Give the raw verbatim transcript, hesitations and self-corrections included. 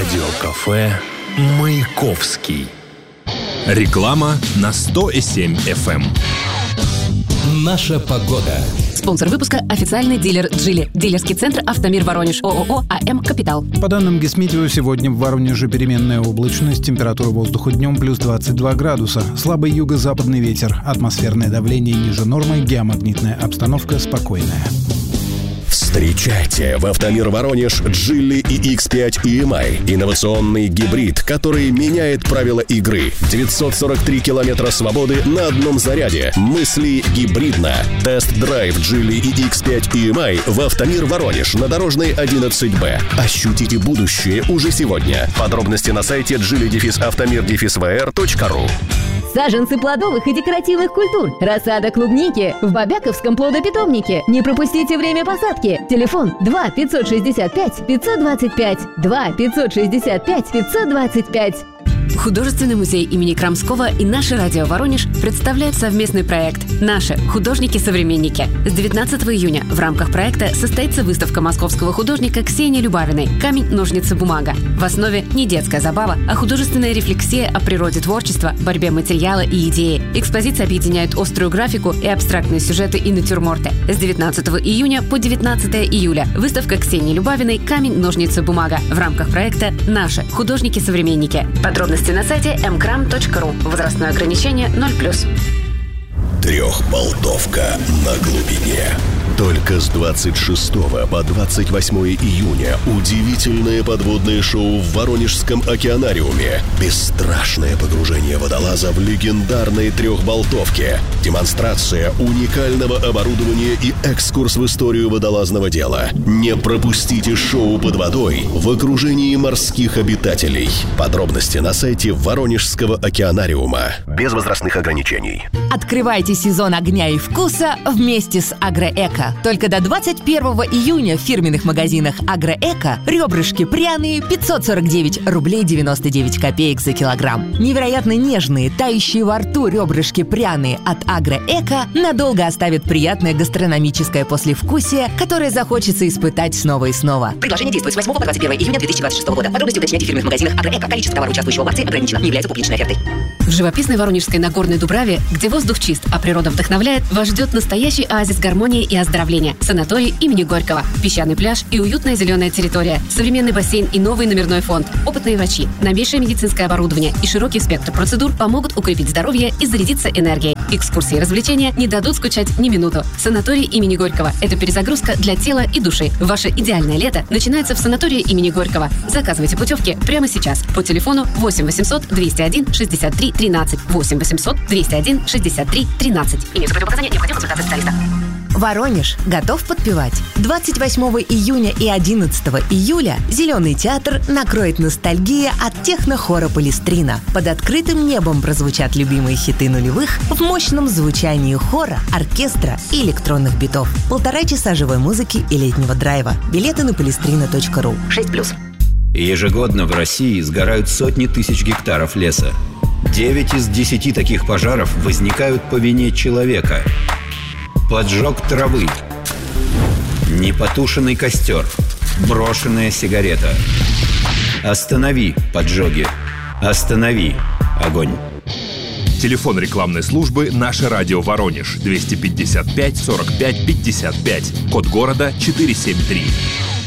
Радиокафе «Маяковский». Реклама на сто семь эф эм. Наша погода. Спонсор выпуска – официальный дилер «Джили». Дилерский центр «Автомир Воронеж». ООО «АМ Капитал». По данным Гисметео, сегодня в Воронеже переменная облачность. Температура воздуха днем плюс двадцать два градуса. Слабый юго-западный ветер. Атмосферное давление ниже нормы. Геомагнитная обстановка спокойная. Встречайте в «Автомир Воронеж» Джили и икс пять и эм ай. Инновационный гибрид, который меняет правила игры. девятьсот сорок три километра свободы на одном заряде. Мысли гибридно. Тест-драйв Джили и икс пять и эм ай в «Автомир Воронеж» на Дорожной одиннадцать бэ. Ощутите будущее уже сегодня. Подробности на сайте джили автомир вэ эр точка ру. Саженцы плодовых и декоративных культур. Рассада клубники в Бобяковском плодопитомнике. Не пропустите время посадки. Телефон два пятьсот шестьдесят пять пятьсот двадцать пять. два пятьсот шестьдесят пять пятьсот двадцать пять. Художественный музей имени Крамского и наше радио «Воронеж» представляют совместный проект «Наши художники-современники». С девятнадцатого июня в рамках проекта состоится выставка московского художника Ксении Любавиной «Камень, ножницы, бумага». В основе не детская забава, а художественная рефлексия о природе творчества, борьбе материала и идеи. Экспозиция объединяет острую графику и абстрактные сюжеты и натюрморты. С девятнадцатого июня по девятнадцатого июля выставка Ксении Любавиной «Камень, ножницы, бумага» в рамках проекта «Наши художники-современники». Подробности на сайте эм крам точка ру. Возрастное ограничение ноль плюс. Трехболтовка на глубине. Только с двадцать шестого по двадцать восьмое июня удивительное подводное шоу в Воронежском океанариуме. Бесстрашное погружение водолаза в легендарной трехболтовке. Демонстрация уникального оборудования и экскурс в историю водолазного дела. Не пропустите шоу под водой в окружении морских обитателей. Подробности на сайте Воронежского океанариума. Без возрастных ограничений. Открывайте сезон огня и вкуса вместе с Агроэко. Только до двадцать первого июня в фирменных магазинах Агроэко ребрышки пряные пятьсот сорок девять рублей девяносто девять копеек за килограмм. Невероятно нежные, тающие во рту ребрышки пряные от Агроэко надолго оставят приятное гастрономическое послевкусие, которое захочется испытать снова и снова. Предложение действует с восьмого по двадцать первое июня две тысячи двадцать шестого года. Подробности уточняйте в фирменных магазинах Агроэко. Количество товара, участвующего в акции, ограничено. Не является публичной офертой. В живописной Воронежской Нагорной Дубраве, где воздух чист, а природа вдохновляет, вас ждет настоящий оазис гармонии и оздоровления. Санаторий имени Горького, песчаный пляж и уютная зеленая территория, современный бассейн и новый номерной фонд, опытные врачи, новейшее медицинское оборудование и широкий спектр процедур помогут укрепить здоровье и зарядиться энергией. Экскурсии и развлечения не дадут скучать ни минуту. Санаторий имени Горького – это перезагрузка для тела и души. Ваше идеальное лето начинается в санатории имени Горького. Заказывайте путевки прямо сейчас по телефону восемь восемьсот двести один шестьдесят три тринадцать, восемь восемьсот двести один шестьдесят три тринадцать. Имеются противопоказания, необходима консультация специалиста. Воронеж готов подпевать. двадцать восьмого июня и одиннадцатого июля Зеленый театр накроет ностальгия от технохора Полистрина. Под открытым небом прозвучат любимые хиты нулевых в мощном звучании хора, оркестра и электронных битов. Полтора часа живой музыки и летнего драйва. Билеты на полистрина точка ру. шесть плюс. Ежегодно в России сгорают сотни тысяч гектаров леса. Девять из десяти таких пожаров возникают по вине человека. Поджог травы, непотушенный костер, брошенная сигарета. Останови поджоги. Останови огонь. Телефон рекламной службы «Наше радио Воронеж» двести пятьдесят пять сорок пять пятьдесят пять. Код города четыреста семьдесят три.